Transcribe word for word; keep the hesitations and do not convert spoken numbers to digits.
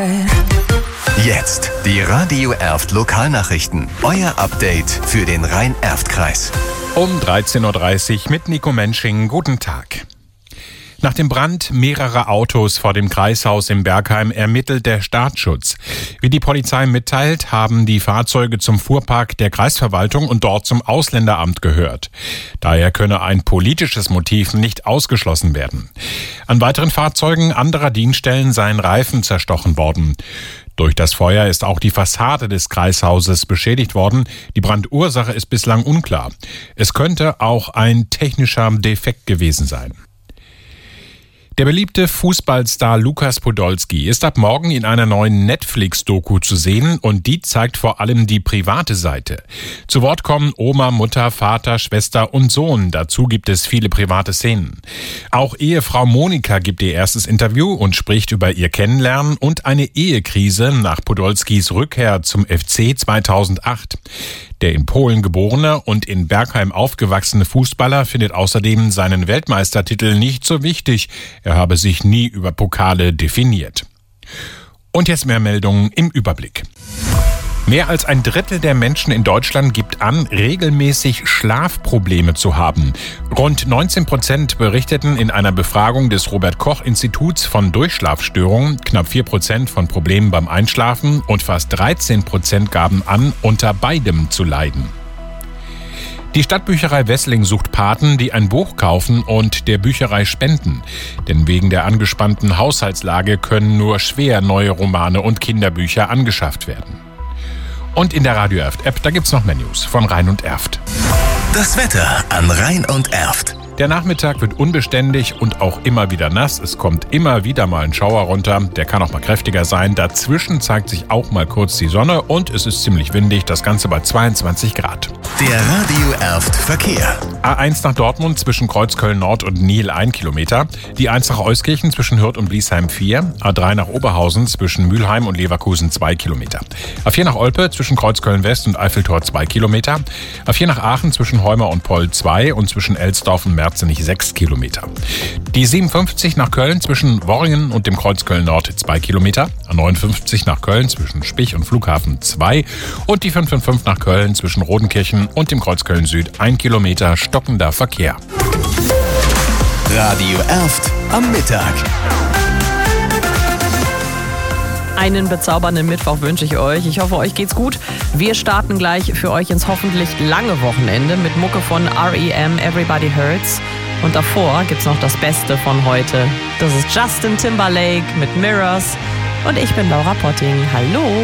Jetzt die Radio Erft Lokalnachrichten. Euer Update für den Rhein-Erft-Kreis. Um dreizehn Uhr dreißig mit Nico Mensching. Guten Tag. Nach dem Brand mehrerer Autos vor dem Kreishaus im Bergheim ermittelt der Staatsschutz. Wie die Polizei mitteilt, haben die Fahrzeuge zum Fuhrpark der Kreisverwaltung und dort zum Ausländeramt gehört. Daher könne ein politisches Motiv nicht ausgeschlossen werden. An weiteren Fahrzeugen anderer Dienststellen seien Reifen zerstochen worden. Durch das Feuer ist auch die Fassade des Kreishauses beschädigt worden. Die Brandursache ist bislang unklar. Es könnte auch ein technischer Defekt gewesen sein. Der beliebte Fußballstar Lukas Podolski ist ab morgen in einer neuen Netflix-Doku zu sehen und die zeigt vor allem die private Seite. Zu Wort kommen Oma, Mutter, Vater, Schwester und Sohn. Dazu gibt es viele private Szenen. Auch Ehefrau Monika gibt ihr erstes Interview und spricht über ihr Kennenlernen und eine Ehekrise nach Podolskis Rückkehr zum F C zweitausendacht. Der in Polen geborene und in Bergheim aufgewachsene Fußballer findet außerdem seinen Weltmeistertitel nicht so wichtig. Er habe sich nie über Pokale definiert. Und jetzt mehr Meldungen im Überblick. Mehr als ein Drittel der Menschen in Deutschland gibt an, regelmäßig Schlafprobleme zu haben. Rund neunzehn Prozent berichteten in einer Befragung des Robert-Koch-Instituts von Durchschlafstörungen, knapp vier Prozent von Problemen beim Einschlafen und fast dreizehn Prozent gaben an, unter beidem zu leiden. Die Stadtbücherei Wesseling sucht Paten, die ein Buch kaufen und der Bücherei spenden. Denn wegen der angespannten Haushaltslage können nur schwer neue Romane und Kinderbücher angeschafft werden. Und in der Radio Erft-App, da gibt's noch mehr News von Rhein und Erft. Das Wetter an Rhein und Erft. Der Nachmittag wird unbeständig und auch immer wieder nass. Es kommt immer wieder mal ein Schauer runter. Der kann auch mal kräftiger sein. Dazwischen zeigt sich auch mal kurz die Sonne und es ist ziemlich windig. Das Ganze bei zweiundzwanzig Grad. Der Radio Erft Verkehr. A eins nach Dortmund zwischen Kreuzköln Nord und Niel ein Kilometer. Die eins nach Euskirchen zwischen Hürth und Bliesheim vier. A drei nach Oberhausen zwischen Mülheim und Leverkusen zwei Kilometer. A vier nach Olpe zwischen Kreuzköln West und Eiffeltor zwei Kilometer. A vier nach Aachen zwischen Heumer und Poll zwei und zwischen Elsdorf und Merzenich sechs Kilometer. Die siebenundfünfzig nach Köln zwischen Worringen und dem Kreuzköln Nord zwei Kilometer. A neunundfünfzig nach Köln zwischen Spich und Flughafen zwei. Und die fünf fünf fünf nach Köln zwischen Rodenkirchen und dem Kreuzköln Süd ein Kilometer stockender Verkehr. Radio Erft am Mittag. Einen bezaubernden Mittwoch wünsche ich euch. Ich hoffe, euch geht's gut. Wir starten gleich für euch ins hoffentlich lange Wochenende mit Mucke von R E M, Everybody Hurts. Und davor gibt's noch das Beste von heute. Das ist Justin Timberlake mit Mirrors. Und ich bin Laura Potting. Hallo!